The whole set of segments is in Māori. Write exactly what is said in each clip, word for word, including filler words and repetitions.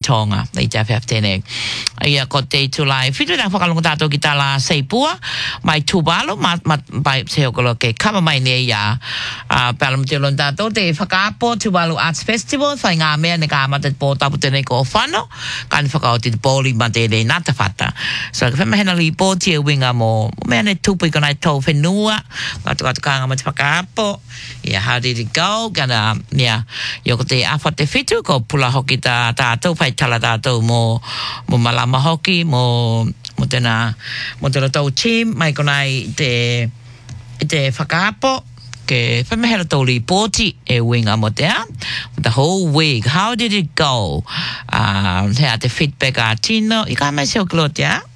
tonga nei te fifteen ia ko te tulai fitu na whakalonga tātou ki tala seipua mai tubalo ma ma pai se okolo ke kama mai ne ia a palam te lon tātou te whakaapo Tuvalu Arts Festival whai ngā mea ne ka amata po tapu tene ko whano ka ni whakao te pōli ma te re nata whata so ka whema hena li pōti e winga mo mea ne tupu i konai tau whenua katu katu kanga ma te whakaapo ia how did it go kana ia ioko te awha te whitu ko pula hoki tā tātou whai tala tātou mo mo malama hoki mo mo tēnā mo tēnā tau team mai konai te te whakaapo ke whamehera tau li pōti e winga mo te a the whole week how did it go uh, hea te feedback a tino i ka mai seo kilo te a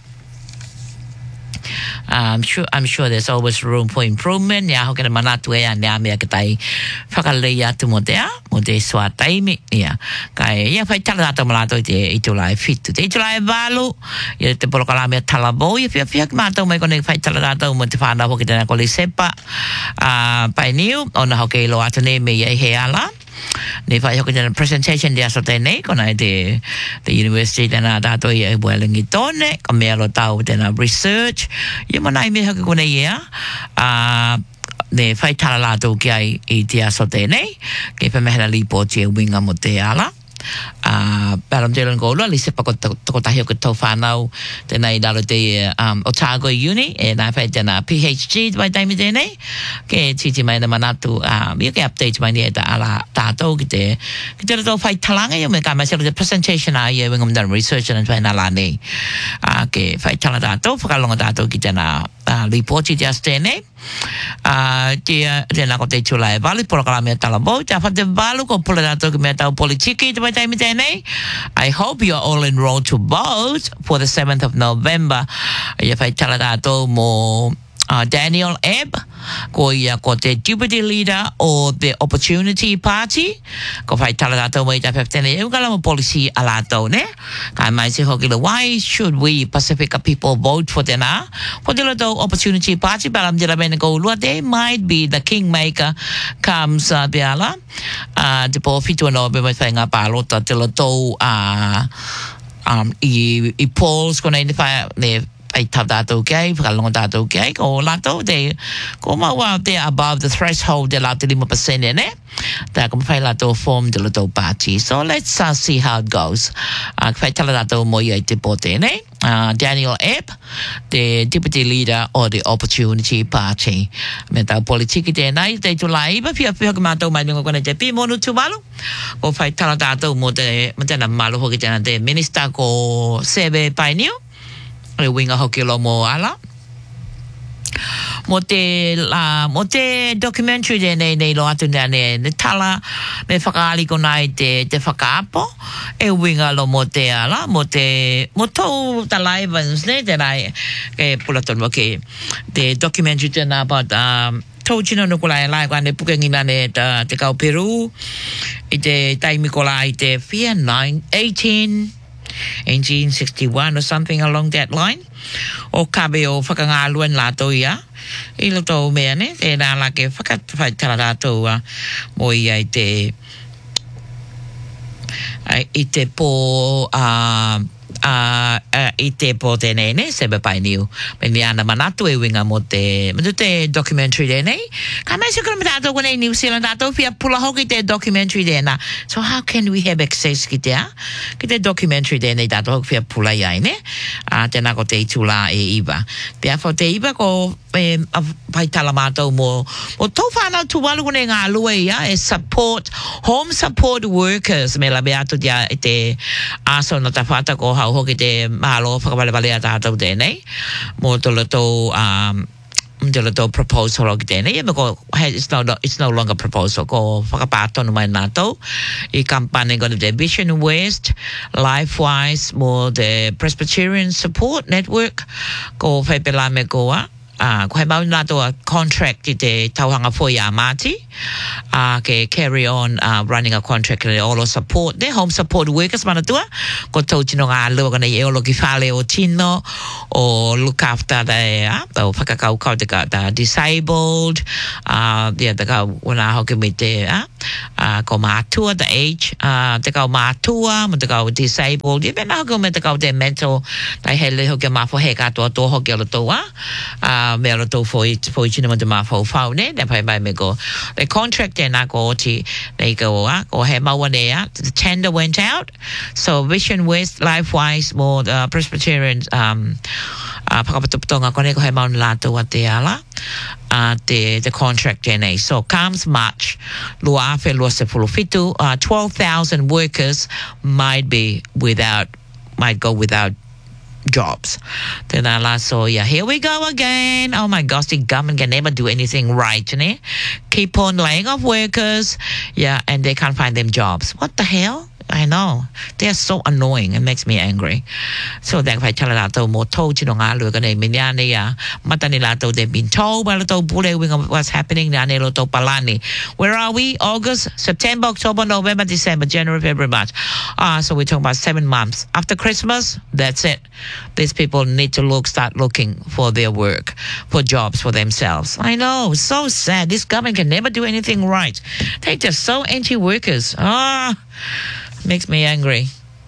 I'm sure I'm sure there's always room for improvement. Ya ho kena manatu e ane ame ke tai whakalei atu mo te a, mo te soa taimi. Ya, kai ia whai tala tata malato i te i tu lai fitu. Te i tu lai walu, ia te porokala mea talabo, ia whia whia ki mātou mai kone whai tala tata mo te whanau hoki tēnā koli sepa. Uh, pai niu, ona hoki ilo atu ne me ia i he ala. Ni whai hoki tēnā presentation dia so tēnei, kona i te, te university tēnā tātou i e Wellington tōne, ka mea lo tau tēnā research, ia manai me hoki kone ia, uh, ne whai tala lātou ki ai i te aso tēnei, ke whamehera li pōti e winga mo te ala. Uh, Param te rongo ula, li sepa ko tahi o ko tau whanau tēnei dalo te um, Otago Uni, e nai whai tēnā P H D vai taimi tēnei, ke titi mai na manatu, uh, ia ke update mai ni e ta ala tātou ki te, ki te rato whai talanga, ia me ka mai sero te presentation a ia wingam dana research and whai nā la nei, uh, ke whai tala tātou, whakalonga tātou ki tēnā uh, reporti te as tēnei, Uh, tia tēnā ko te tūlai vali porokala mea talabou te awhate valu ko pula tātou ki mea tau politiki te mai taimi tēnei I hope you are all enrolled to vote for the seventh of November ia whai tala tātou mo uh, Daniel Ebb ko ia ko te deputy leader o the Opportunity Party ko whai tala tātou mo i ta fifteen e ukala mo policy a lātou ne kai mai se hoki le why should we Pacifica people vote for tēnā for the little Opportunity Party palam jera mene ko ulua they might be the kingmaker comes uh, biala uh, te po fitu anō be mai whai ngā pālota te little uh, um, i, i polls ko nei ne whai ne ai tau tātou kei, whakalonga tātou kei, ko lātou te, ko maua te above the threshold de lātou five percent e ne, tā ka mawhai lātou form de lātou party. So let's uh, see how it goes. Uh, whai tala lātou mo i ai te pote ne, uh, Daniel Ebb, the deputy leader of the Opportunity Party. Me tau politiki tēnei, te tu laiba, pia pia ka mātou mai mingo kone te pi monu tuwalu, ko whai tala tātou mo te, mo tēnā malu hoki tēnā te minister ko Sebe Painiu, e winga hoki lo mo ala mo te la mo te documentary de nei nei lo atu ne ne tala me whakaali ko nai te te whakaapo e winga lo mo te ala mo te mo tau tala Evans ne te rai ke pulaton mo ke te documentary tēnā about um, tau chino no kulai lai kwa ne pukengina ne ta te kau Peru i te taimi ko lai te fear eighteen eighteen sixty-one or something along that line o kabe o whakangaluan lātou ia i loto mea ne e nā la ke whakatawhai tala lātou mo ia i te i te pō uh, uh, uh, i te pō tēnei ne sebe pai niu me ni ana manatu e winga mo te mo te documentary tēnei ka mai se kura me tātou kone New Zealand tātou pia pula hoki te documentary tēnā so how can we have access ki te a ki te documentary tēnei tātou hoki pia pula iai ne uh, tēnā ko te itula e iwa pia fo te iwa ko e pai tala mātou mo mo tau whanau tuwalu kone ngā lua ia e support home support workers me la beato dia e te aso na ta whata ko hau hoki te mahalo whakawale wale a tātou tēnei mo to lato um the little proposal of tēnei e me ko it's no, it's no longer proposal ko whakapātonu mai nātou i kampane ko te Vision West Lifewise mo the Presbyterian Support Network ko whaipela me koa Ah, ko he mau na to a contract i te tauhanga fo ia mati. Ah, ke carry on uh, running a contract le olo support. De home support workers mana tua. Ko tau tino ngā lua kana i olo ki whale o tino o look after the ah, o whakakau kau te ka the disabled. Ah, yeah, te ka wana hoke me te ah, uh, ko mātua the age. Ah, te ka mātua, mo te ka disabled. Ia bena hoke me te ka te mental. Tai hele hoke mafo he katoa tō hoke alo tō a. Ah, me alo tō fo i fo i tino mo te mafo whau ne. Ne pai pai me ko. The contract e nā ko oti. Nei ko a. Ko he maua ne a. The tender went out. So Vision West, LifeWise, more uh, Presbyterian um, uh, pakapatopatonga kone ko he mauna lātou a te ala. Uh, the, the contract N A. So comes March, lua afe lua se fitu, uh, twelve thousand workers might be without, might go without jobs. Then Allah, so yeah, here we go again. Oh my gosh, the government can never do anything right, ne? Keep on laying off workers, yeah, and they can't find them jobs. What the hell? I know. They are so annoying. It makes me angry. So then I tell lato mo to chino nga lu kane minyane ya mata ni lato they've been told by lato bule wing of what's happening na ne lato palani. Where are we? August, September, October, November, December, January, February, March. Ah, so we're talking about seven months. After Christmas, that's it. These people need to look, start looking for their work, for jobs for themselves. I know, so sad. This government can never do anything right. They're just so anti-workers. Ah. Makes me angry.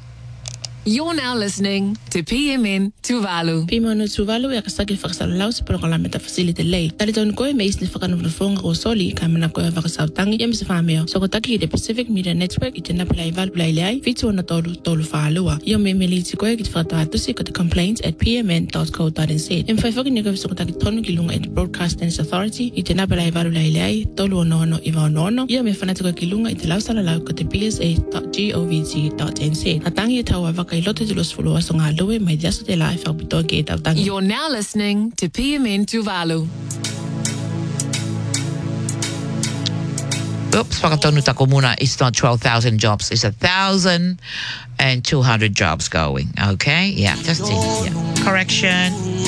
You're now listening to P M N Tuvalu. P M N Tuvalu ya kasake whakasalau sa programa ta facility lei. Tali taun koe me isni whakanawhafonga o soli ka mana koe whakasautangi ya misa whameo. So ko taki i the Pacific Media Network i te napilai valpilai lei fitu ana tolu tolu whaalua. Ia me me liti koe ki te whakatawatusi ko te complaints at p m n dot co dot n z. Im whaifoki ni koe so ko taki tonu ki lunga i te Broadcasters Authority i te napilai valpilai lei tolu ono ono iwa ono ono. Ia me whanata koe ki lunga i te lausala lau ko te b s a dot govt dot n z. Na tangi e tau a waka You're now listening to P M N Tuvalu. Oops, whakatonu tako muna. It's not twelve thousand jobs. It's one thousand two hundred jobs going. Okay? Yeah, just in, yeah. Correction.